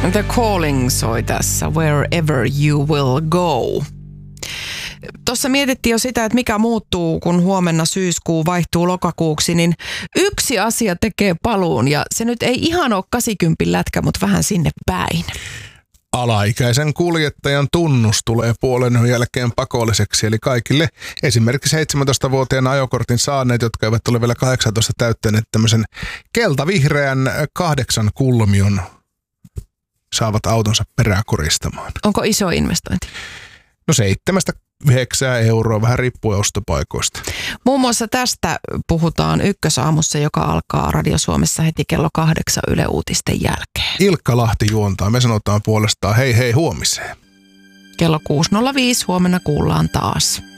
The Calling soi tässä, Wherever You Will Go. Tuossa mietittiin jo sitä, että mikä muuttuu, kun huomenna syyskuu vaihtuu lokakuuksi, niin yksi asia tekee paluun ja se nyt ei ihan ole 80 lätkä, mutta vähän sinne päin. Alaikäisen kuljettajan tunnus tulee puolen jälkeen pakolliseksi, eli kaikille esimerkiksi 17-vuotiaana ajokortin saaneet, jotka eivät ole vielä 18 täyttäneet tämmöisen keltavihreän 8 kulmion, saavat autonsa peräkoristamaan. Onko iso investointi? No 7-9 euroa, vähän riippuen ostopaikoista. Muun muassa tästä puhutaan Ykkösaamussa, joka alkaa Radio Suomessa heti kello 8 Yle Uutisten jälkeen. Ilkka Lahti juontaa, me sanotaan puolestaan hei hei huomiseen. Kello 6.05 huomenna kuullaan taas.